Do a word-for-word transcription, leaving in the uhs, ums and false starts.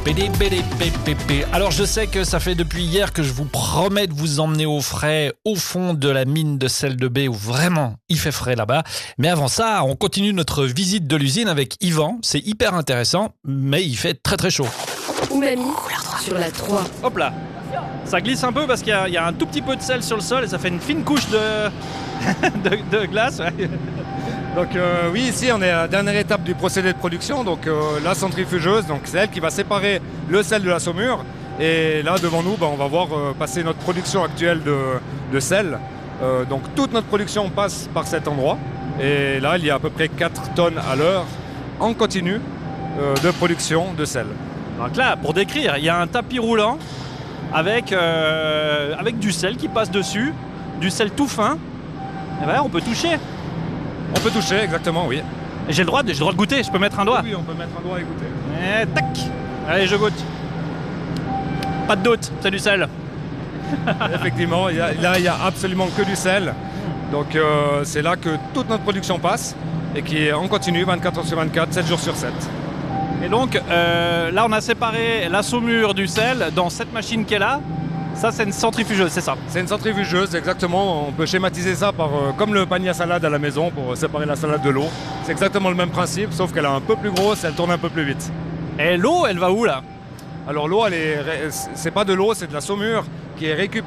Pédé, pédé, pé, pé, pé. Alors je sais que ça fait depuis hier que je vous promets de vous emmener au frais, au fond de la mine de sel de baie où vraiment il fait frais là-bas. Mais avant ça, on continue notre visite de l'usine avec Yvan. C'est hyper intéressant, mais il fait très très chaud. Umami sur la trois. Hop là, ça glisse un peu parce qu'il y a, il y a un tout petit peu de sel sur le sol et ça fait une fine couche de, de, de glace. Ouais. Donc euh, oui, ici on est à la dernière étape du procédé de production, donc euh, la centrifugeuse, donc c'est elle qui va séparer le sel de la saumure. Et là devant nous, bah, on va voir euh, passer notre production actuelle de, de sel. Euh, donc toute notre production passe par cet endroit. Et là, il y a à peu près quatre tonnes à l'heure en continu euh, de production de sel. Donc là, pour décrire, il y a un tapis roulant avec, euh, avec du sel qui passe dessus, du sel tout fin. Et ben, on peut toucher. On peut toucher, exactement, oui. Et j'ai le droit de, j'ai le droit de goûter, je peux mettre un doigt. Oui, on peut mettre un doigt et goûter. Et tac. Allez, je goûte. Pas de doute, c'est du sel. Effectivement, il y a, là il n'y a absolument que du sel. Donc euh, c'est là que toute notre production passe et qui est en continu vingt-quatre heures sur vingt-quatre, sept jours sur sept. Et donc euh, là on a séparé la saumure du sel dans cette machine qui est là. Ça c'est une centrifugeuse, c'est ça? C'est une centrifugeuse, exactement. On peut schématiser ça par, euh, comme le panier à salade à la maison pour séparer la salade de l'eau. C'est exactement le même principe, sauf qu'elle est un peu plus grosse, elle tourne un peu plus vite. Et l'eau, elle va où là? Alors l'eau, elle est, c'est pas de l'eau, c'est de la saumure qui est récupérée